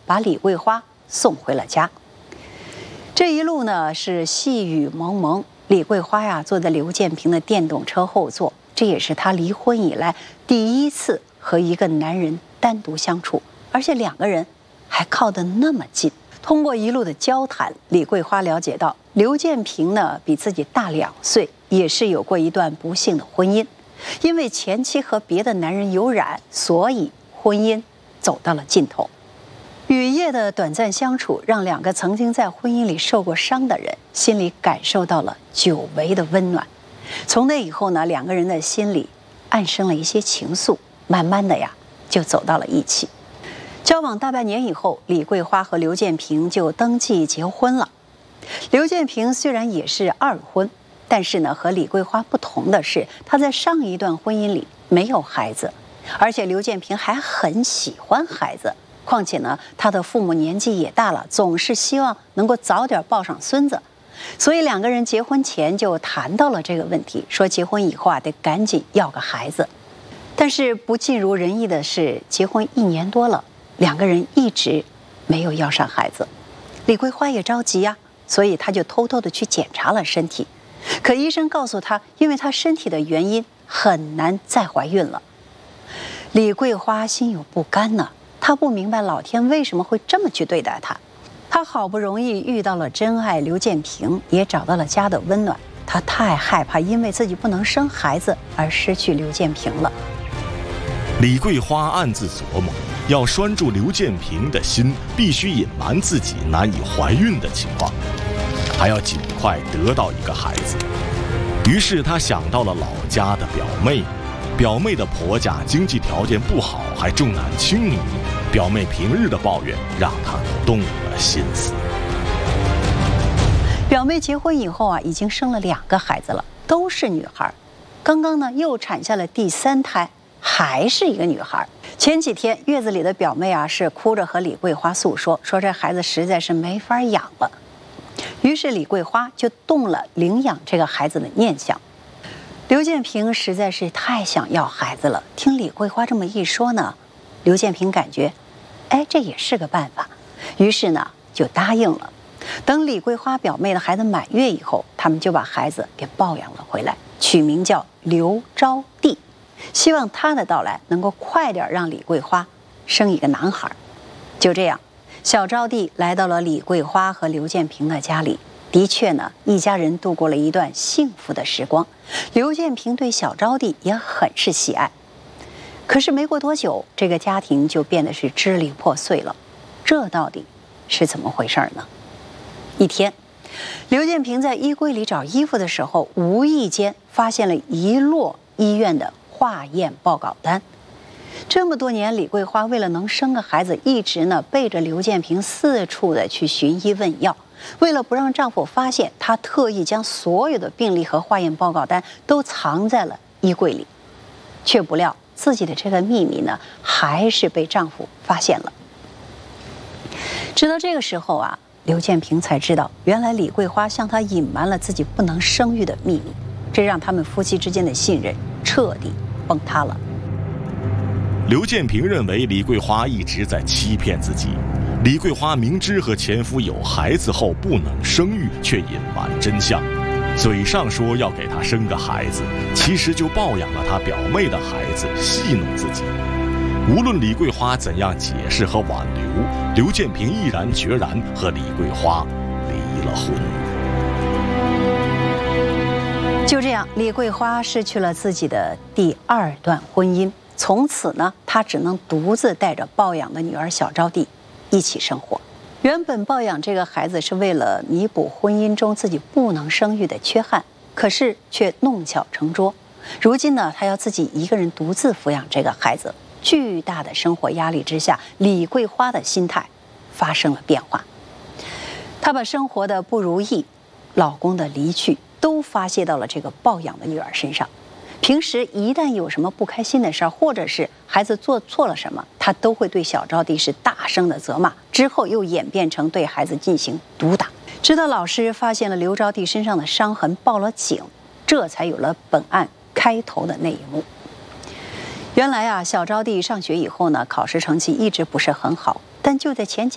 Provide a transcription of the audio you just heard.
把李桂花送回了家。这一路呢是细雨蒙蒙，李桂花呀坐在刘建平的电动车后座，这也是她离婚以来第一次和一个男人单独相处，而且两个人还靠得那么近。通过一路的交谈，李桂花了解到刘建平呢比自己大2岁，也是有过一段不幸的婚姻，因为前妻和别的男人有染，所以婚姻走到了尽头。雨夜的短暂相处，让两个曾经在婚姻里受过伤的人心里感受到了久违的温暖。从那以后呢，两个人的心里暗生了一些情愫，慢慢的呀就走到了一起。交往大半年以后，李桂花和刘建平就登记结婚了。刘建平虽然也是2婚，但是呢和李桂花不同的是，他在上一段婚姻里没有孩子，而且刘建平还很喜欢孩子。况且呢，他的父母年纪也大了，总是希望能够早点抱上孙子，所以两个人结婚前就谈到了这个问题，说结婚以后啊得赶紧要个孩子。但是不尽如人意的是，结婚1年多了，两个人一直没有要上孩子。李桂花也着急呀，所以她就偷偷的去检查了身体，可医生告诉她，因为她身体的原因很难再怀孕了。李桂花心有不甘呢，她不明白老天为什么会这么去对待她。她好不容易遇到了真爱刘建平，也找到了家的温暖，她太害怕因为自己不能生孩子而失去刘建平了。 李桂花暗自琢磨，要拴住刘建平的心，必须隐瞒自己难以怀孕的情况，还要尽快得到一个孩子。于是她想到了老家的表妹，表妹的婆家经济条件不好，还重男轻女，表妹平日的抱怨让她动了心思。 表妹结婚以后啊，已经生了2个孩子了，都是女孩。刚刚呢又产下了第3胎，还是一个女孩。前几天月子里的表妹啊是哭着和李桂花诉说，说这孩子实在是没法养了。于是李桂花就动了领养这个孩子的念想。刘建平实在是太想要孩子了，听李桂花这么一说呢，刘建平感觉这也是个办法，于是呢就答应了。等李桂花表妹的孩子满月以后，他们就把孩子给抱养了回来，取名叫刘招娣，希望他的到来能够快点让李桂花生一个男孩。就这样，小招娣来到了李桂花和刘建平的家里。的确呢，一家人度过了一段幸福的时光。刘建平对小招娣也很是喜爱。可是没过多久，这个家庭就变得是支离破碎了。这到底是怎么回事呢？一天，刘建平在衣柜里找衣服的时候，无意间发现了一摞医院的化验报告单。这么多年，李桂花为了能生个孩子，一直呢背着刘建平四处的去寻医问药。为了不让丈夫发现，她特意将所有的病历和化验报告单都藏在了衣柜里，却不料自己的这个秘密呢，还是被丈夫发现了。直到这个时候啊，刘建平才知道，原来李桂花向他隐瞒了自己不能生育的秘密，这让他们夫妻之间的信任彻底崩塌了。 刘建平认为李桂花一直在欺骗自己。李桂花明知和前夫有孩子后不能生育，却隐瞒真相，嘴上说要给他生个孩子，其实就抱养了他表妹的孩子，戏弄自己。无论李桂花怎样解释和挽留，刘建平毅然决然和李桂花离了婚。 就这样，李桂花失去了自己的第2段婚姻，从此呢，她只能独自带着抱养的女儿小招娣一起生活。原本抱养这个孩子是为了弥补婚姻中自己不能生育的缺憾，可是却弄巧成拙。如今呢，她要自己一个人独自抚养这个孩子。巨大的生活压力之下，李桂花的心态发生了变化。她把生活的不如意、老公的离去都发泄到了这个抱养的女儿身上。平时一旦有什么不开心的事儿，或者是孩子做错了什么，她都会对小招娣是大声的责骂，之后又演变成对孩子进行毒打。直到老师发现了刘招娣身上的伤痕，报了警，这才有了本案开头的那一幕。原来啊，小招娣上学以后呢，考试成绩一直不是很好，但就在前几